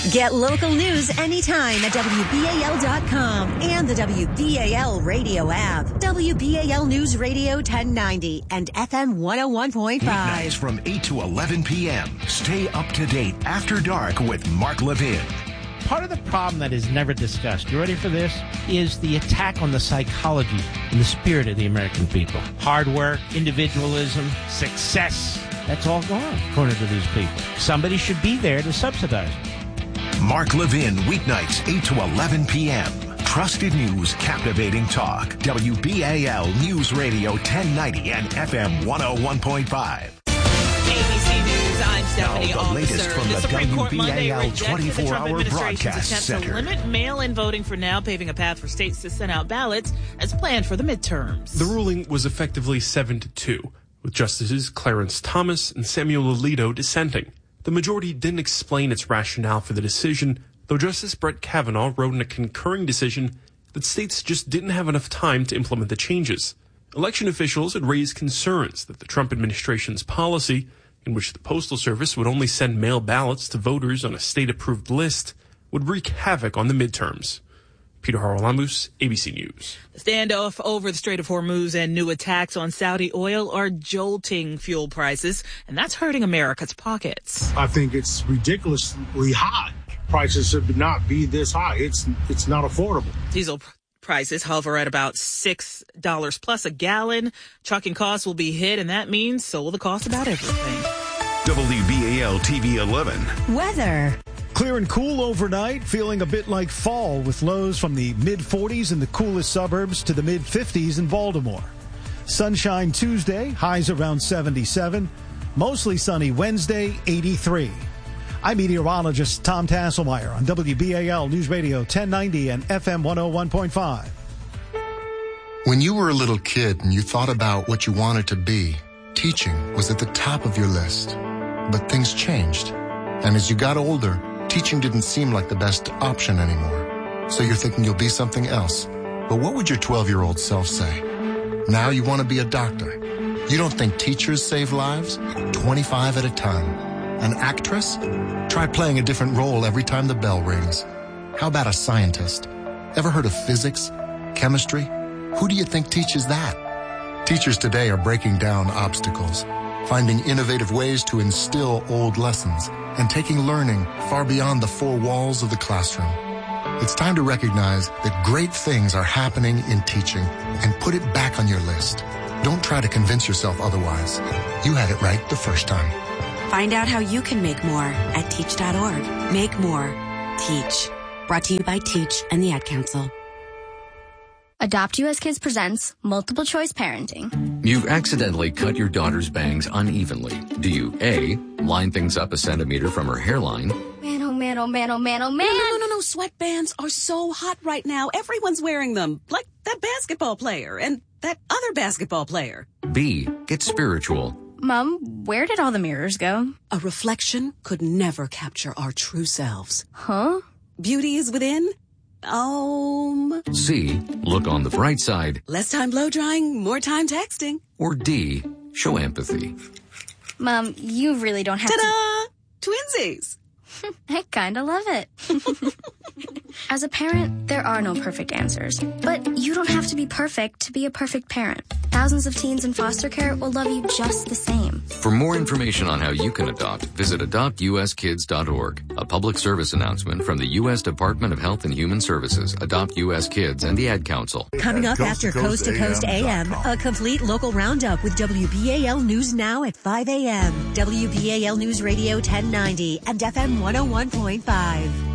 Get local news anytime at WBAL.com and the WBAL radio app. WBAL News Radio 1090 and FM 101.5. Weeknights from 8 to 11 p.m. Stay up to date after dark with Mark Levin. Part of the problem that is never discussed, you ready for this, is the attack on the psychology and the spirit of the American people. Hard work, individualism, success, that's all gone, according to these people. Somebody should be there to subsidize it. Mark Levin, weeknights 8 to 11 p.m. Trusted news, captivating talk. WBAL News Radio 1090 and FM 101.5 ABC News, I'm Stephanie Now, the Officer. latest from the Supreme Court Monday WBAL rejected the Trump 24-hour administration's broadcast attempt center. to limit mail-in voting for now, paving a path for states to send out ballots as planned for the midterms. The ruling was effectively 7-2, with Justices Clarence Thomas and Samuel Alito dissenting. The majority didn't explain its rationale for the decision, though Justice Brett Kavanaugh wrote in a concurring decision that states just didn't have enough time to implement the changes. Election officials had raised concerns that the Trump administration's policy, in which the Postal Service would only send mail ballots to voters on a state-approved list, would wreak havoc on the midterms. Peter Haralamus, ABC News. The standoff over the Strait of Hormuz and new attacks on Saudi oil are jolting fuel prices, and that's hurting America's pockets. I think it's ridiculously high. Prices should not be this high. It's not affordable. Diesel prices hover at about $6 plus a gallon. Trucking costs will be hit, and that means so will the cost about everything. WBAL TV 11. Weather. Clear and cool overnight, feeling a bit like fall with lows from the mid-40s in the coolest suburbs to the mid-50s in Baltimore. Sunshine Tuesday, highs around 77. Mostly sunny Wednesday, 83. I'm meteorologist Tom Tasselmeyer on WBAL News Radio 1090 and FM 101.5. When you were a little kid and you thought about what you wanted to be, teaching was at the top of your list. But things changed. And as you got older, teaching didn't seem like the best option anymore. So you're thinking you'll be something else. But what would your 12-year-old self say? Now you want to be a doctor. You don't think teachers save lives? 25 at a time. An actress? Try playing a different role every time the bell rings. How about a scientist? Ever heard of physics? Chemistry? Who do you think teaches that? Teachers today are breaking down obstacles, finding innovative ways to instill old lessons, and taking learning far beyond the four walls of the classroom. It's time to recognize that great things are happening in teaching and put it back on your list. Don't try to convince yourself otherwise. You had it right the first time. Find out how you can make more at teach.org. Make more. Teach. Brought to you by Teach and the Ad Council. Adopt US Kids presents Multiple Choice Parenting. You've accidentally cut your daughter's bangs unevenly. Do you A, line things up a centimeter from her hairline? Man, oh man, oh man, oh man, oh man. No. Sweatbands are so hot right now. Everyone's wearing them. Like that basketball player and that other basketball player. B, get spiritual. Mom, where did all the mirrors go? A reflection could never capture our true selves. Huh? Beauty is within. C, look on the bright side. Less time blow drying, more time texting. Or D, show empathy. Mom, you really don't have Ta-da! Twinsies. I kinda love it. As a parent, there are no perfect answers. But you don't have to be perfect to be a perfect parent. Thousands of teens in foster care will love you just the same. For more information on how you can adopt, visit adoptuskids.org. A public service announcement from the U.S. Department of Health and Human Services, Adopt U.S. Kids, and the Ad Council. Coming up after Coast to Coast AM, a complete local roundup with WBAL News Now at 5 a.m. WBAL News Radio 1090 and FM 101.5.